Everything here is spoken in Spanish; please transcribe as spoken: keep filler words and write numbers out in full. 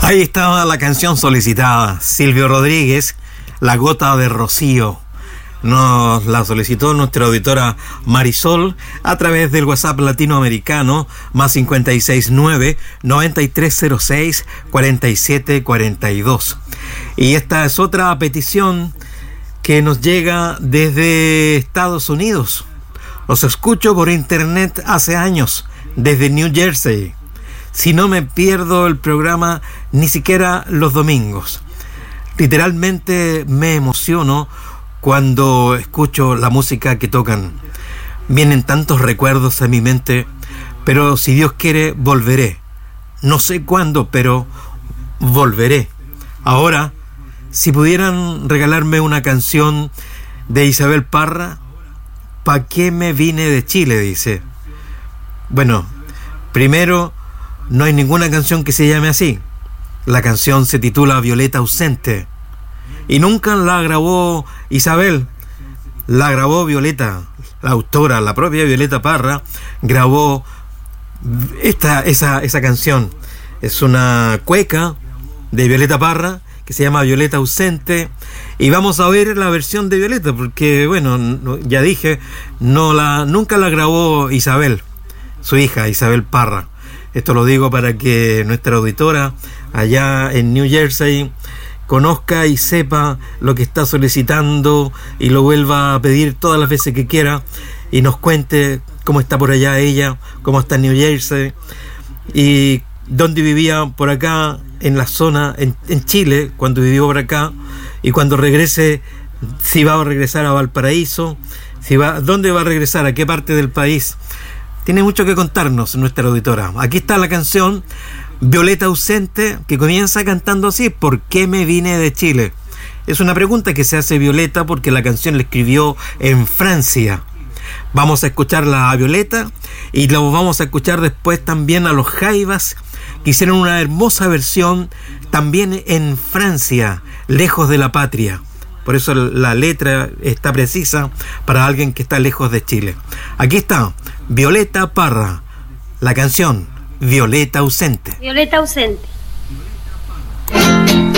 Ahí estaba la canción solicitada, Silvio Rodríguez, La Gota de Rocío. Nos la solicitó nuestra auditora Marisol a través del WhatsApp latinoamericano más cincuenta y seis nueve, noventa y tres cero seis, cuarenta y siete cuarenta y dos. Y esta es otra petición que nos llega desde Estados Unidos. Los escucho por internet hace años, desde New Jersey. Si no me pierdo el programa ni siquiera los domingos. Literalmente me emociono cuando escucho la música que tocan. Vienen tantos recuerdos a mi mente, pero si Dios quiere, volveré. No sé cuándo, pero volveré. Ahora, si pudieran regalarme una canción de Isabel Parra, ¿pa' qué me vine de Chile?, dice. Bueno, primero, no hay ninguna canción que se llame así. La canción se titula Violeta Ausente. Y nunca la grabó Isabel, la grabó Violeta, la autora, la propia Violeta Parra, grabó esta, esa, esa canción. Es una cueca de Violeta Parra que se llama Violeta Ausente, y vamos a ver la versión de Violeta, porque bueno, no, ya dije, no la, nunca la grabó Isabel, su hija Isabel Parra. Esto lo digo para que nuestra auditora allá en New Jersey conozca y sepa lo que está solicitando y lo vuelva a pedir todas las veces que quiera y nos cuente cómo está por allá ella, cómo está en New Jersey y dónde vivía por acá en la zona, en, en Chile, cuando vivió por acá, y cuando regrese, si va a regresar a Valparaíso, si va, dónde va a regresar, a qué parte del país. Tiene mucho que contarnos nuestra auditora. Aquí está la canción Violeta Ausente, que comienza cantando así: ¿por qué me vine de Chile? Es una pregunta que se hace Violeta porque la canción la escribió en Francia. Vamos a escucharla a Violeta y lo vamos a escuchar después también a los Jaivas, que hicieron una hermosa versión también en Francia, Lejos de la Patria. Por eso la letra está precisa para alguien que está lejos de Chile. Aquí está Violeta Parra, la canción Violeta Ausente. Violeta Ausente.